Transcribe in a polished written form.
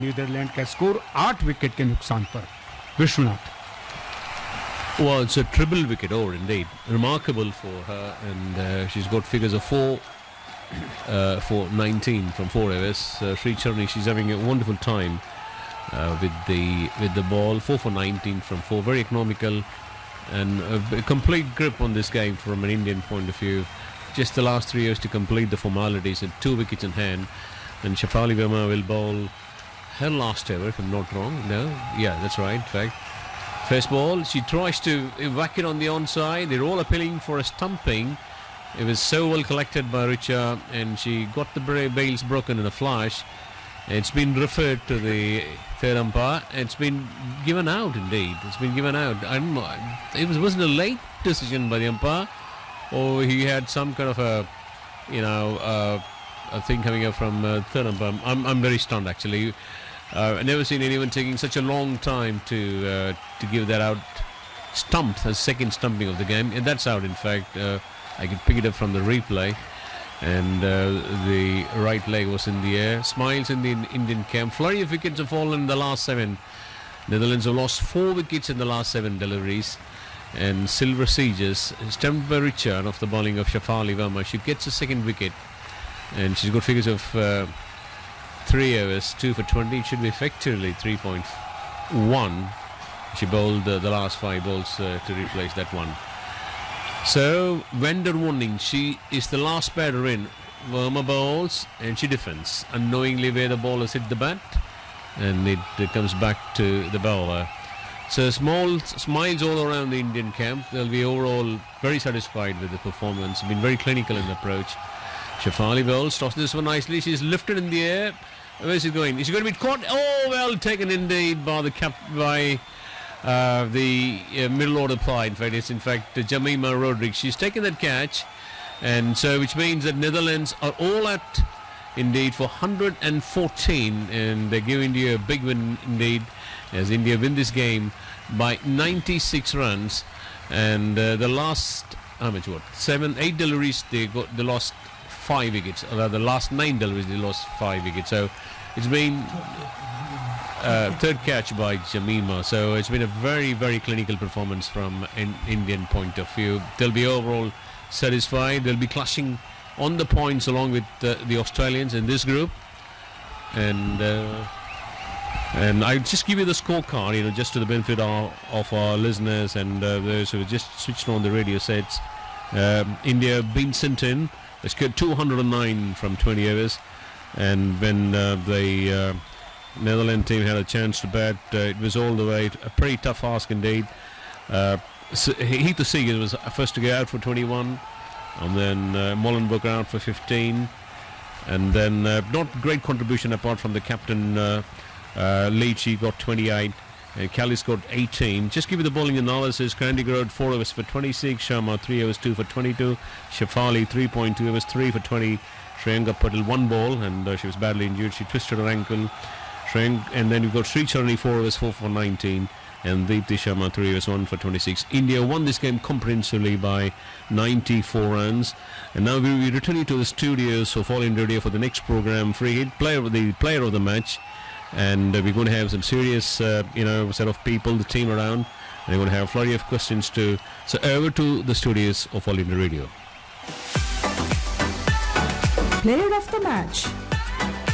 Netherlands का score 8 wicket के नुकसान पर। Vishwanath. Well, it's a triple wicket over indeed. Remarkable for her, and she's got figures of 4-19 from 4 overs. Sri Charni, she's having a wonderful time with the ball. 4 for 19 from 4, very economical, and a complete grip on this game from an Indian point of view. Just the last 3 years to complete the formalities and 2 wickets in hand. And Shafali Verma will bowl her last over, if I'm not wrong. No, yeah, that's right. In fact, first ball, she tries to whack it on the onside. They're all appealing for a stumping. It was so well collected by Richa, and she got the bails broken in a flash. It's been referred to the third umpire. It's been given out, indeed. It's been given out. I don't know. It wasn't a late decision by the umpire, or he had some kind of a thing coming up from third umpire. I'm very stunned, actually. I've never seen anyone taking such a long time to give that out. Stumped, a second stumping of the game, and that's out. In fact, I could pick it up from the replay, and the right leg was in the air. Smiles in the Indian camp. Flurry of wickets have fallen in the last 7. Netherlands have lost 4 wickets in the last 7 deliveries, and Silver Sieges stumped by Richard off the bowling of Shafali Verma. She gets a second wicket, and she's got figures of 3 overs, 2 for 20. It should be effectively 3.1. She bowled the last 5 balls to replace that one. So, vendor warning. She is the last batter in. Verma bowls and she defends, unknowingly where the ball has hit the bat, and it comes back to the bowler. So, small smiles all around the Indian camp. They'll be overall very satisfied with the performance. Been very clinical in the approach. Shafali bowls, tosses this one nicely. She's lifted in the air. Where is she going? Is she going to be caught? Oh, well taken indeed by the middle order player. In fact, it's Jemima Rodrigues. She's taken that catch, and so which means that Netherlands are all at indeed for 114, and they give India a big win indeed, as India win this game by 96 runs. And the last 8 deliveries they lost 5 wickets. The last 9 deliveries they lost 5 wickets. So it's been third catch by Jemima. So it's been a very, very clinical performance from an Indian point of view. They'll be overall satisfied. They'll be clashing on the points along with the Australians in this group. And I just give you the scorecard, just to the benefit of our listeners and those who have just switched on the radio sets. India been sent in. They scored 209 from 20 overs, and when the Netherlands team had a chance to bat, it was all the way a pretty tough ask indeed. Heath Seeger was first to go out for 21, and then Molenbeek out for 15, and then not great contribution apart from the captain Leachy got 28. Callis got 18. Just give you the bowling analysis. Chandigarh 4 overs for 26. Sharma 3 overs 2 for 22. Shafali 3.2 overs 3 for 20. Shreyanka Patel 1 ball, and she was badly injured. She twisted her ankle. And then you've got Sri Charni 4 overs 4 for 19. And Deepti Sharma 3 overs 1 for 26. India won this game comprehensively by 94 runs. And now we'll be returning to the studios of All India Radio for the next program. Free hit player of the match. And we're going to have some serious, set of people, the team around. And we're going to have a flurry of questions too. So over to the studios of All India Radio. Player of the match.